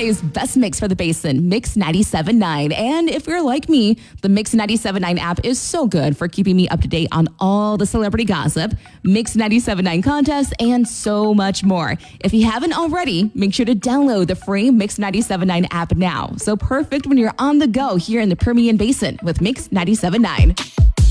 Hawaii's best mix for the basin, Mix 97.9. And if you're like me, the Mix 97.9 app is so good for keeping me up to date on all the celebrity gossip, Mix 97.9 contests, and so much more. If you haven't already, make sure to download the free Mix 97.9 app now. So perfect when you're on the go here in the Permian Basin with Mix 97.9.